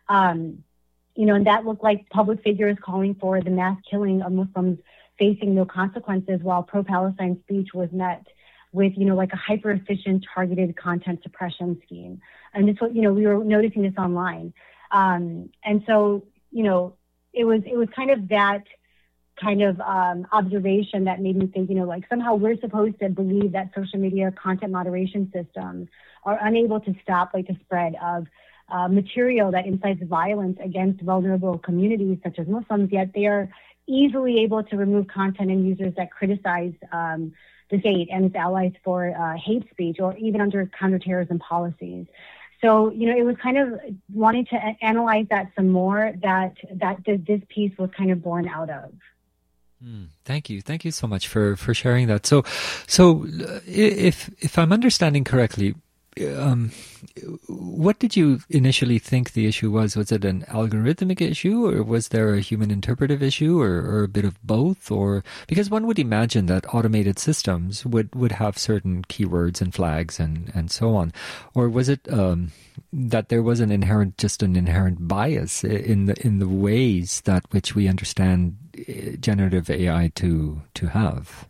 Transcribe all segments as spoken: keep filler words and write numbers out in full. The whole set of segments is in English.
Um, you know, and that looked like public figures calling for the mass killing of Muslims facing no consequences, while pro-Palestine speech was met with, you know, like a hyper-efficient targeted content suppression scheme. And this, you know, we were noticing this online. Um, and so, you know, it was, it was kind of that kind of um, observation that made me think, you know, like somehow we're supposed to believe that social media content moderation systems are unable to stop like the spread of uh, material that incites violence against vulnerable communities such as Muslims, yet they are easily able to remove content and users that criticize um, the state and its allies for uh, hate speech or even under counterterrorism policies. So, you know, it was kind of wanting to a- analyze that some more that, that this piece was kind of born out of. Mm, thank you. Thank you so much for, for sharing that. So, so uh, if, if I'm understanding correctly, um, what did you initially think the issue was? Was it an algorithmic issue, or was there a human interpretive issue, or, or a bit of both? Or because one would imagine that automated systems would, would have certain keywords and flags and, and so on. Or was it um, that there was an inherent, just an inherent bias in the in the ways that which we understand generative A I to to have?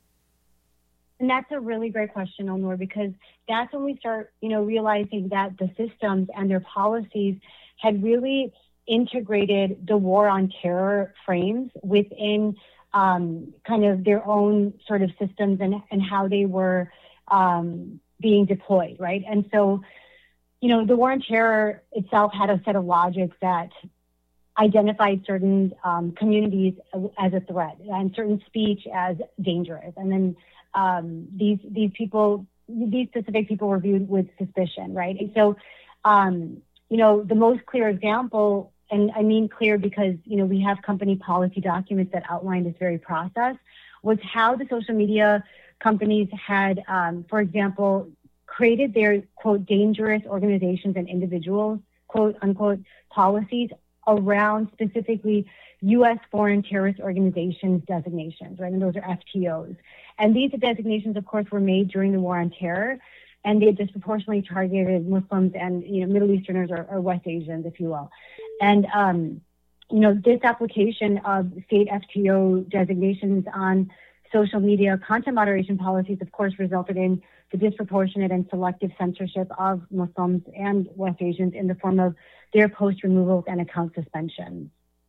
And that's a really great question, Elnor, because that's when we start, you know, realizing that the systems and their policies had really integrated the war on terror frames within um, kind of their own sort of systems and, and how they were um, being deployed, right? And so, you know, the war on terror itself had a set of logics that identified certain um, communities as a threat and certain speech as dangerous. And then um, these these people, these specific people were viewed with suspicion, right? And so, um, you know, the most clear example, and I mean clear because, you know, we have company policy documents that outline this very process, was how the social media companies had, um, for example, created their, quote, dangerous organizations and individuals, quote, unquote, policies around specifically U S foreign terrorist organizations designations, right? And those are F T Os. And these designations, of course, were made during the war on terror, and they disproportionately targeted Muslims and, you know, Middle Easterners or, or West Asians, if you will. And, um, you know, this application of state F T O designations on social media content moderation policies, of course, resulted in the disproportionate and selective censorship of Muslims and West Asians in the form of their post removals and account suspensions.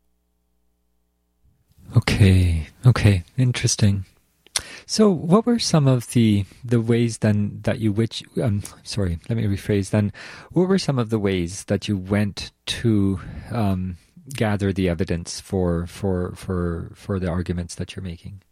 Okay, okay, interesting. So what were some of the the ways then that you which um sorry, let me rephrase then. What were some of the ways that you went to um gather the evidence for for for for the arguments that you're making?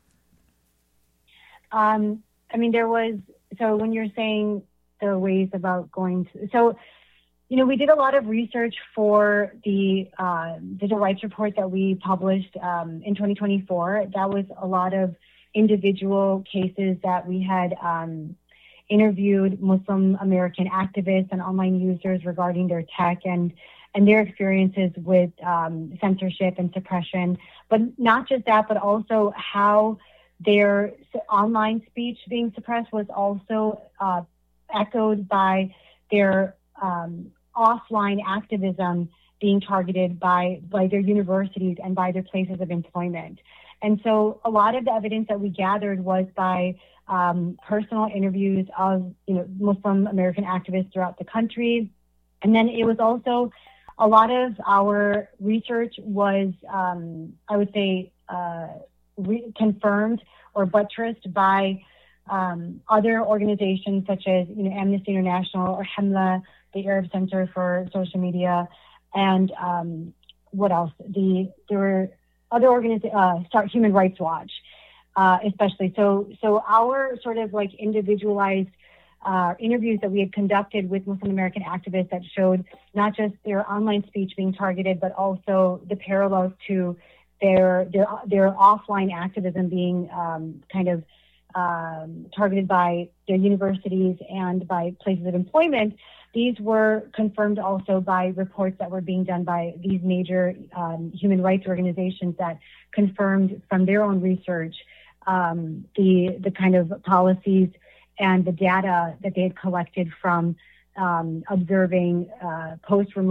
Um I mean there was so when you're saying the ways about going to so You know, we did a lot of research for the uh, digital rights report that we published um, in twenty twenty-four. That was a lot of individual cases that we had um, interviewed Muslim American activists and online users regarding their tech and and their experiences with um, censorship and suppression. But not just that, but also how their online speech being suppressed was also uh, echoed by their um, offline activism being targeted by, by their universities and by their places of employment. And so a lot of the evidence that we gathered was by um, personal interviews of, you know, Muslim American activists throughout the country. And then it was also a lot of our research was, um, I would say, uh, re- confirmed or buttressed by um, other organizations such as, you know, Amnesty International or HEMLA, the Arab Center for Social Media, and um, what else? The there were other organizations, uh, Start Human Rights Watch, uh, especially. So, so our sort of like individualized uh, interviews that we had conducted with Muslim American activists that showed not just their online speech being targeted, but also the parallels to their their their offline activism being um, kind of um, targeted by their universities and by places of employment. These were confirmed also by reports that were being done by these major um, human rights organizations that confirmed from their own research um, the the kind of policies and the data that they had collected from um, observing uh, post-removal